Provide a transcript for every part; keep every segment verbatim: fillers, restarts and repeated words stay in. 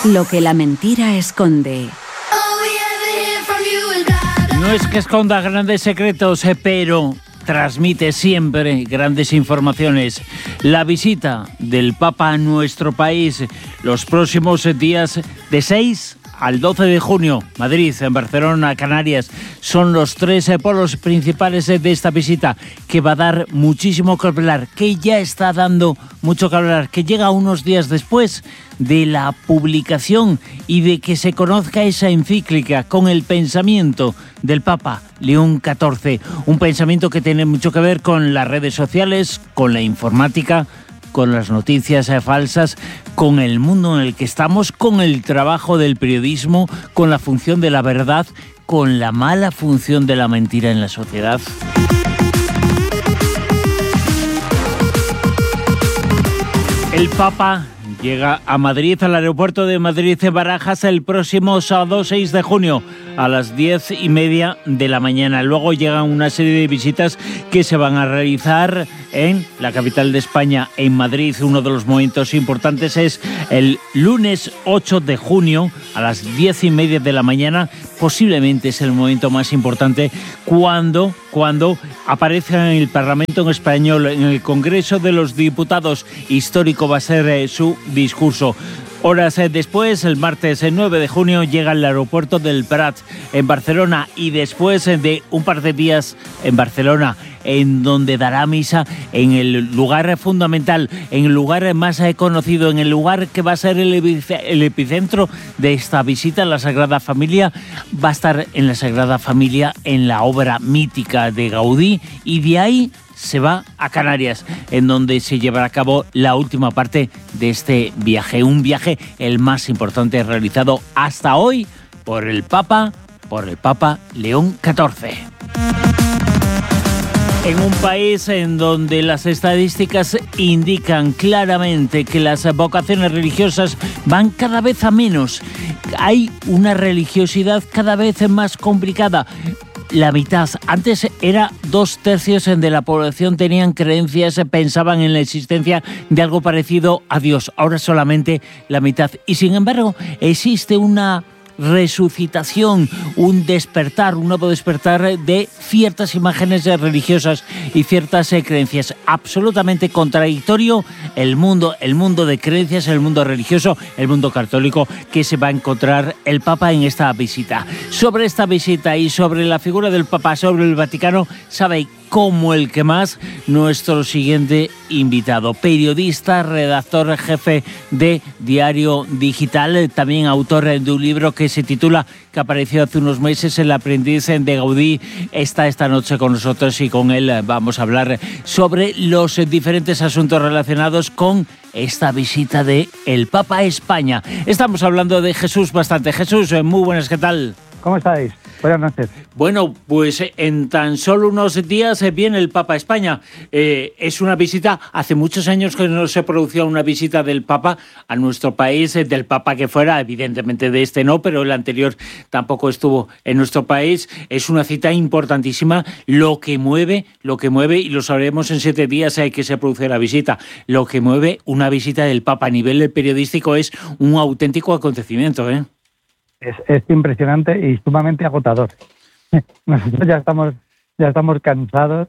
Lo que la mentira esconde. No es que esconda grandes secretos, pero transmite siempre grandes informaciones. La visita del Papa a nuestro país los próximos días de seis al doce de junio, Madrid, en Barcelona, Canarias, son los tres polos principales de esta visita, que va a dar muchísimo que hablar, que ya está dando mucho que hablar, que llega unos días después de la publicación y de que se conozca esa encíclica con el pensamiento del Papa León catorce, un pensamiento que tiene mucho que ver con las redes sociales, con la informática, con las noticias falsas, con el mundo en el que estamos, con el trabajo del periodismo, con la función de la verdad, con la mala función de la mentira en la sociedad. El Papa llega a Madrid, al aeropuerto de Madrid-Barajas, el próximo sábado seis de junio a las diez y media de la mañana. Luego llegan una serie de visitas que se van a realizar en la capital de España, en Madrid. Uno de los momentos importantes es el lunes ocho de junio a las diez y media de la mañana. Posiblemente es el momento más importante cuando, cuando aparezca en el Parlamento español, en el Congreso de los Diputados. Histórico va a ser eh, su discurso. Horas después, el martes nueve de junio, llega al aeropuerto del Prat, en Barcelona, y después de un par de días en Barcelona, en donde dará misa en el lugar fundamental, en el lugar más conocido, en el lugar que va a ser el epicentro de esta visita, la Sagrada Familia. Va a estar en la Sagrada Familia, en la obra mítica de Gaudí, y de ahí se va a Canarias, en donde se llevará a cabo la última parte de este viaje. Un viaje el más importante realizado hasta hoy por el Papa, por el Papa León catorce. En un país en donde las estadísticas indican claramente que las vocaciones religiosas van cada vez a menos, hay una religiosidad cada vez más complicada. La mitad, antes era dos tercios de la población tenían creencias, pensaban en la existencia de algo parecido a Dios, ahora solamente la mitad. Y sin embargo, existe una resucitación, un despertar, un nuevo despertar de ciertas imágenes religiosas y ciertas eh, creencias. Absolutamente contradictorio el mundo, el mundo de creencias, el mundo religioso, el mundo católico que se va a encontrar el Papa en esta visita. Sobre esta visita y sobre la figura del Papa, sobre el Vaticano, sabe como el que más nuestro siguiente invitado, periodista, redactor jefe de Diario Digital, también autor de un libro que se titula, que apareció hace unos meses, El aprendiz de Gaudí. Está esta noche con nosotros y con él vamos a hablar sobre los diferentes asuntos relacionados con esta visita de el Papa a España. Estamos hablando de Jesús bastante. Jesús, muy buenas, ¿qué tal? ¿Cómo estáis? Buenas noches. Bueno, pues en tan solo unos días viene el Papa a España. Eh, es una visita, hace muchos años que no se producía una visita del Papa a nuestro país, del Papa que fuera, evidentemente de este no, pero el anterior tampoco estuvo en nuestro país. Es una cita importantísima, lo que mueve, lo que mueve, y lo sabremos en siete días hay que se produce la visita, lo que mueve una visita del Papa a nivel periodístico es un auténtico acontecimiento, ¿eh? Es, es impresionante y sumamente agotador. Nosotros ya estamos ya estamos cansados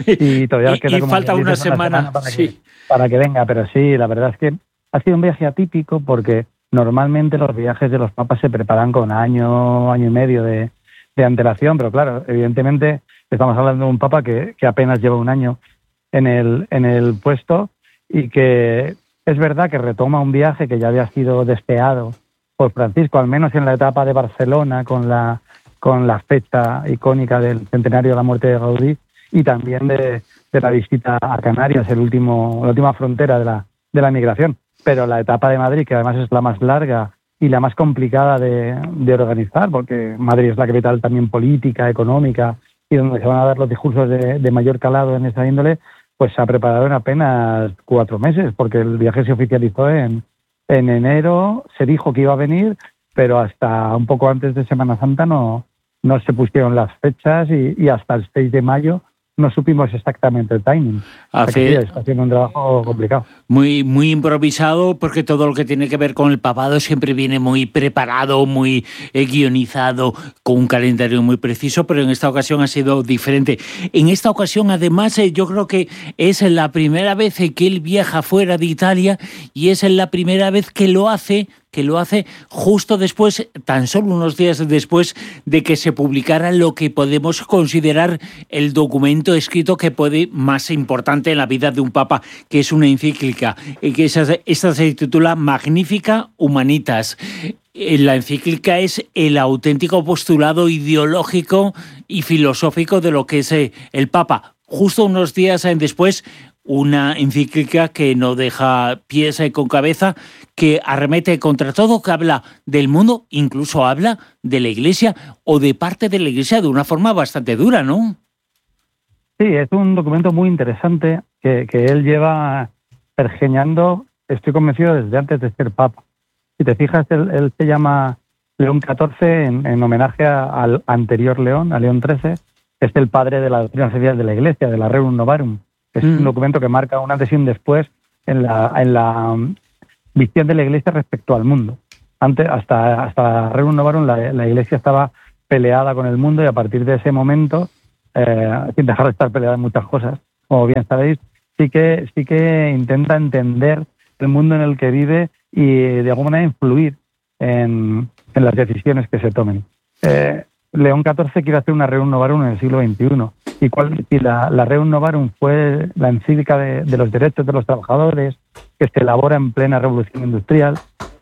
y todavía y, queda y como falta una dices, semana, una semana para, sí. que, para que venga, pero sí, la verdad es que ha sido un viaje atípico porque normalmente los viajes de los papas se preparan con año, año y medio de, de antelación, pero claro, evidentemente estamos hablando de un papa que, que apenas lleva un año en el, en el puesto y que es verdad que retoma un viaje que ya había sido deseado por Francisco, al menos en la etapa de Barcelona, con la con la fecha icónica del centenario de la muerte de Gaudí, y también de, de la visita a Canarias, el último, la última frontera de la, de la migración. Pero la etapa de Madrid, que además es la más larga y la más complicada de, de organizar, porque Madrid es la capital también política, económica, y donde se van a dar los discursos de, de mayor calado en esa índole, pues se ha preparado en apenas cuatro meses, porque el viaje se oficializó en En enero, se dijo que iba a venir, pero hasta un poco antes de Semana Santa no, no se pusieron las fechas y, y hasta el seis de mayo no supimos exactamente el timing. Hace... Está haciendo un trabajo complicado. Muy, muy improvisado, porque todo lo que tiene que ver con el papado siempre viene muy preparado, muy eh, guionizado, con un calendario muy preciso, pero en esta ocasión ha sido diferente. En esta ocasión, además, eh, yo creo que es la primera vez que él viaja fuera de Italia y es la primera vez que lo hace que lo hace justo después, tan solo unos días después de que se publicara lo que podemos considerar el documento escrito que puede más importante en la vida de un papa, que es una encíclica, que esa, esta se titula Magnificat Humanitas. La encíclica es el auténtico postulado ideológico y filosófico de lo que es el papa. Justo unos días después, una encíclica que no deja pies con cabeza, que arremete contra todo, que habla del mundo, incluso habla de la Iglesia o de parte de la Iglesia de una forma bastante dura, ¿no? Sí, es un documento muy interesante que, que él lleva pergeñando, estoy convencido, desde antes de ser papa. Si te fijas, él, él se llama León catorce en, en homenaje a, al anterior León, a León trece, es el padre de la doctrina oficial de la Iglesia, de la Rerum Novarum. Es mm. un documento que marca un antes y un después en la, en la um, visión de la Iglesia respecto al mundo. Antes, hasta, hasta la Rerum Novarum, la, la Iglesia estaba peleada con el mundo y a partir de ese momento, eh, sin dejar de estar peleada en muchas cosas, como bien sabéis, sí que, sí que intenta entender el mundo en el que vive y de alguna manera influir en, en las decisiones que se tomen. Eh, León catorce quiere hacer una Rerum Novarum en el siglo veintiuno. Y, cuál, y la, la Rerum Novarum fue la encíclica de, de los derechos de los trabajadores, que se elabora en plena revolución industrial.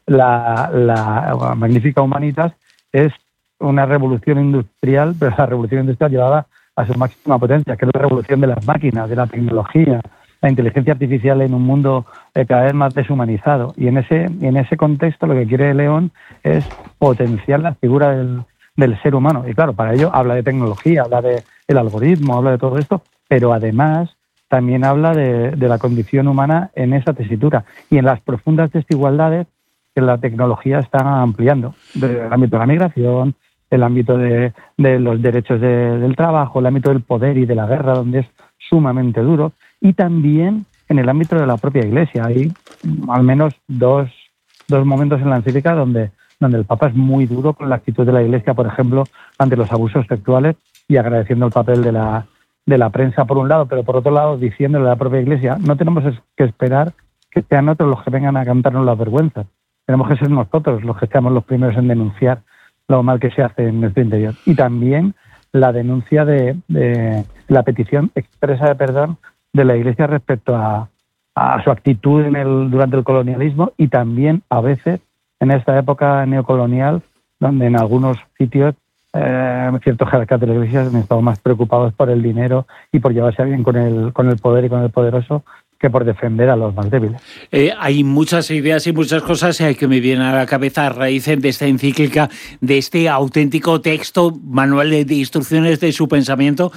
La, la Magnificat Humanitas es una revolución industrial, pero la revolución industrial llevada a su máxima potencia, que es la revolución de las máquinas, de la tecnología, la inteligencia artificial en un mundo eh, cada vez más deshumanizado. Y en ese, en ese contexto lo que quiere León es potenciar la figura del del ser humano. Y claro, para ello habla de tecnología, habla de el algoritmo, habla de todo esto, pero además también habla de, de la condición humana en esa tesitura y en las profundas desigualdades que la tecnología está ampliando, del ámbito de la migración, el ámbito de, de los derechos de, del trabajo, el ámbito del poder y de la guerra, donde es sumamente duro, y también en el ámbito de la propia Iglesia. Hay al menos dos, dos momentos en la encíclica donde donde el Papa es muy duro con la actitud de la Iglesia, por ejemplo, ante los abusos sexuales y agradeciendo el papel de la, de la prensa por un lado, pero por otro lado diciéndole a la propia Iglesia, no tenemos que esperar que sean otros los que vengan a cantarnos las vergüenzas. Tenemos que ser nosotros los que seamos los primeros en denunciar lo mal que se hace en nuestro interior. Y también la denuncia de, de la petición expresa de perdón de la Iglesia respecto a, a su actitud en el, durante el colonialismo y también a veces en esta época neocolonial, donde en algunos sitios eh, ciertos jerarcas de la Iglesia han estado más preocupados por el dinero y por llevarse a bien con el, con el poder y con el poderoso que por defender a los más débiles. Eh, hay muchas ideas y muchas cosas eh, que me vienen a la cabeza a raíz de esta encíclica, de este auténtico texto, manual de, de instrucciones de su pensamiento.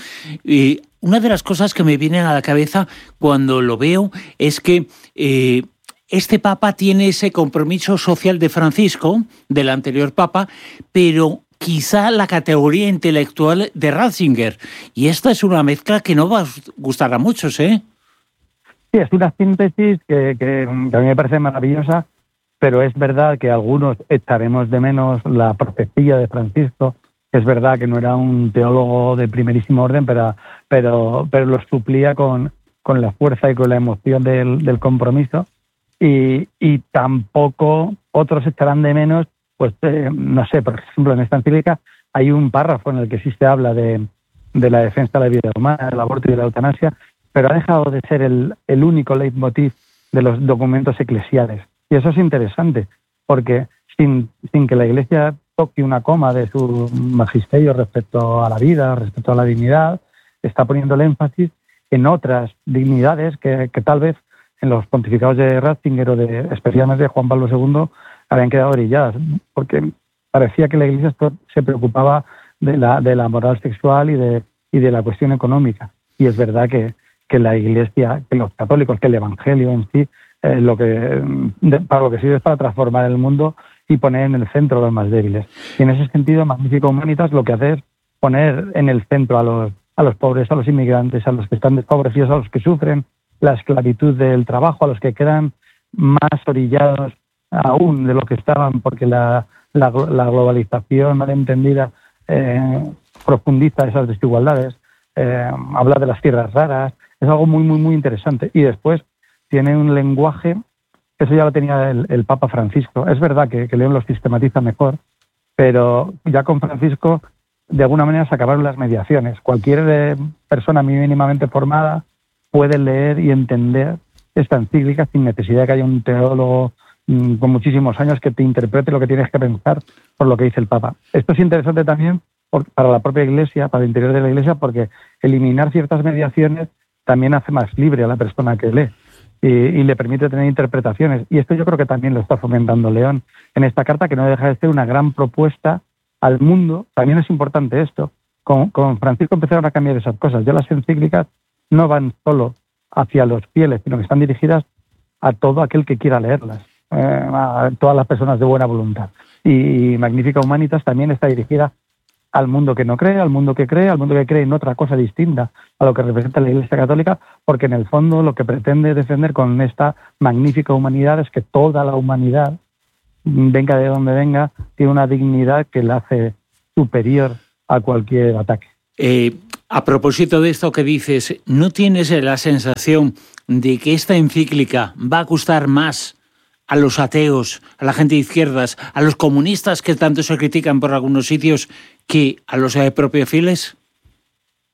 Y una de las cosas que me vienen a la cabeza cuando lo veo es que Eh, este Papa tiene ese compromiso social de Francisco, del anterior Papa, pero quizá la categoría intelectual de Ratzinger. Y esta es una mezcla que no va a gustar a muchos, ¿eh? Sí, es una síntesis que, que, que a mí me parece maravillosa, pero es verdad que algunos echaremos de menos la profecía de Francisco. Es verdad que no era un teólogo de primerísimo orden, pero, pero, pero lo suplía con, con la fuerza y con la emoción del, del compromiso. Y, y tampoco otros estarán de menos, pues eh, no sé, por ejemplo, en esta encíclica hay un párrafo en el que sí se habla de, de la defensa de la vida humana, del aborto y de la eutanasia, pero ha dejado de ser el, el único leitmotiv de los documentos eclesiales. Y eso es interesante, porque sin, sin que la Iglesia toque una coma de su magisterio respecto a la vida, respecto a la dignidad, está poniendo el énfasis en otras dignidades que, que tal vez en los pontificados de Ratzinger o de, especialmente de Juan Pablo segundo, habían quedado orilladas, porque parecía que la Iglesia se preocupaba de la, de la moral sexual y de, y de la cuestión económica. Y es verdad que, que la Iglesia, que los católicos, que el Evangelio en sí, eh, lo que, de, para lo que sirve es para transformar el mundo y poner en el centro a los más débiles. Y en ese sentido, Magnificat Humanitas lo que hace es poner en el centro a los, a los pobres, a los inmigrantes, a los que están desfavorecidos, a los que sufren la esclavitud del trabajo, a los que quedan más orillados aún de lo que estaban, porque la, la, la globalización malentendida eh, profundiza esas desigualdades, eh, habla de las tierras raras, es algo muy, muy, muy interesante. Y después tiene un lenguaje, eso ya lo tenía el, el Papa Francisco. Es verdad que, que León lo sistematiza mejor, pero ya con Francisco, de alguna manera, se acabaron las mediaciones. Cualquier eh, persona mínimamente formada puede leer y entender esta encíclica sin necesidad de que haya un teólogo mmm, con muchísimos años que te interprete lo que tienes que pensar por lo que dice el Papa. Esto es interesante también por, para la propia Iglesia, para el interior de la Iglesia, porque eliminar ciertas mediaciones también hace más libre a la persona que lee y, y le permite tener interpretaciones. Y esto yo creo que también lo está fomentando León en esta carta, que no deja de ser una gran propuesta al mundo. También es importante esto. Con, con Francisco empezaron a cambiar esas cosas. Ya las encíclicas no van solo hacia los fieles, sino que están dirigidas a todo aquel que quiera leerlas, eh, a todas las personas de buena voluntad. Y, y Magnificat Humanitas también está dirigida al mundo que no cree, al mundo que cree, al mundo que cree en otra cosa distinta a lo que representa la Iglesia Católica, porque en el fondo lo que pretende defender con esta magnífica humanidad es que toda la humanidad, venga de donde venga, tiene una dignidad que la hace superior a cualquier ataque. Eh, a propósito de esto que dices, ¿no tienes la sensación de que esta encíclica va a gustar más a los ateos, a la gente de izquierdas, a los comunistas que tanto se critican por algunos sitios, que a los eh, propios fieles?